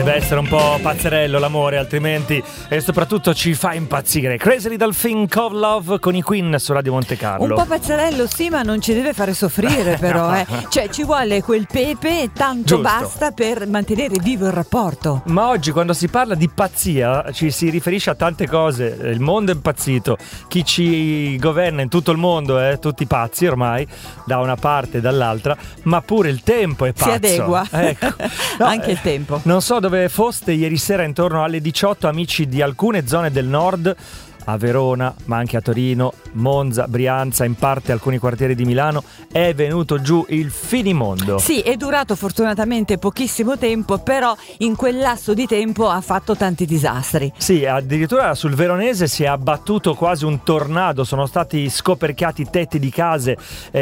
deve essere un po' pazzerello l'amore, altrimenti, e soprattutto ci fa impazzire. Crazy Little Thing Called Love con i Queen su Radio Monte Carlo. Un po' pazzerello sì, ma non ci deve fare soffrire però, Cioè ci vuole quel pepe e tanto Giusto. basta per mantenere vivo il rapporto. Ma oggi quando si parla di pazzia ci si riferisce a tante cose. Il mondo è impazzito, chi ci governa in tutto il mondo tutti pazzi ormai, da una parte e dall'altra, ma pure il tempo è pazzo. Si adegua. Ecco. No, anche il tempo. Non so dove foste ieri sera intorno alle 18, amici di alcune zone del nord, a Verona, ma anche a Torino, Monza, Brianza, in parte alcuni quartieri di Milano, è venuto giù il finimondo. Sì, è durato fortunatamente pochissimo tempo, però in quel lasso di tempo ha fatto tanti disastri. Sì, addirittura sul Veronese si è abbattuto quasi un tornado, sono stati scoperchiati tetti di case,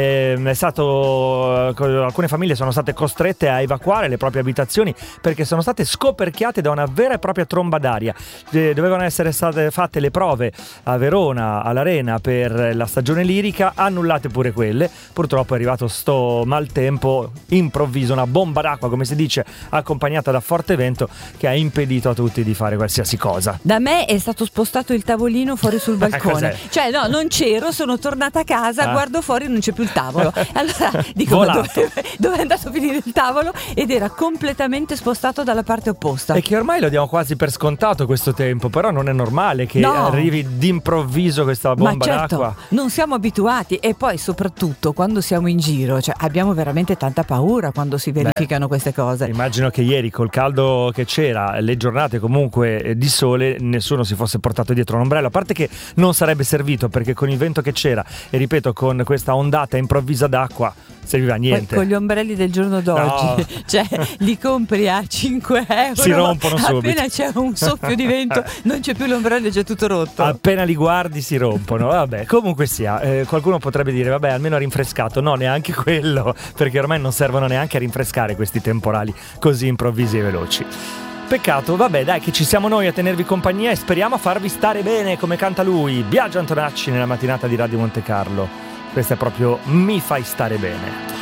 alcune famiglie sono state costrette a evacuare le proprie abitazioni perché sono state scoperchiate da una vera e propria tromba d'aria. Dovevano essere state fatte le prove a Verona, all'Arena, per la stagione lirica, annullate pure quelle. Purtroppo è arrivato sto maltempo improvviso, una bomba d'acqua, come si dice, accompagnata da forte vento, che ha impedito a tutti di fare qualsiasi cosa. Da me è stato spostato il tavolino fuori sul balcone. Cos'è? Cioè no, non c'ero, sono tornata a casa, guardo fuori e non c'è più il tavolo. Allora dico, ma dove è andato a finire il tavolo? Ed era completamente spostato dalla parte opposta. E che ormai lo diamo quasi per scontato questo tempo, però non è normale che arrivi d'improvviso questa bomba d'acqua. Non siamo abituati, e poi soprattutto quando siamo in giro, cioè abbiamo veramente tanta paura quando si verificano queste cose. Immagino che ieri col caldo che c'era, le giornate comunque di sole, nessuno si fosse portato dietro un ombrello, a parte che non sarebbe servito, perché con il vento che c'era e ripeto con questa ondata improvvisa d'acqua serviva a niente. Poi con gli ombrelli del giorno d'oggi, cioè li compri a 5 euro, si rompono subito. Appena c'è un soffio di vento non c'è più l'ombrello, è già tutto rotto. Appena li guardi si rompono. Vabbè, comunque sia, qualcuno potrebbe dire vabbè, almeno ha rinfrescato. No, neanche quello, perché ormai non servono neanche a rinfrescare questi temporali così improvvisi e veloci. Peccato, vabbè, dai, che ci siamo noi a tenervi compagnia e speriamo a farvi stare bene, come canta lui, Biagio Antonacci, nella mattinata di Radio Monte Carlo. Questa è proprio Mi fai stare bene.